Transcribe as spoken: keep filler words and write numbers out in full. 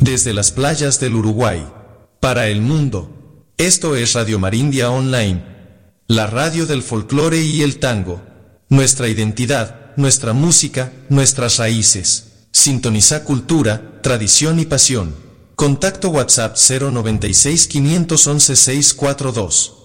Desde las playas del Uruguay. Para el mundo. Esto es Radio Marindia Online. La radio del folclore y el tango. Nuestra identidad, nuestra música, nuestras raíces. Sintoniza cultura, tradición y pasión. Contacto WhatsApp cero noventa y seis, quinientos once, seiscientos cuarenta y dos.